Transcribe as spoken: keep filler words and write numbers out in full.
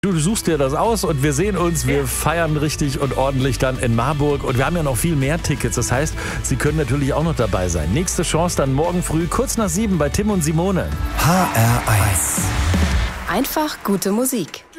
Du suchst dir das aus und wir sehen uns, wir feiern richtig und ordentlich dann in Marburg und wir haben ja noch viel mehr Tickets, das heißt, Sie können natürlich auch noch dabei sein. Nächste Chance dann morgen früh, kurz nach sieben bei Tim und Simone. H R eins. Einfach gute Musik.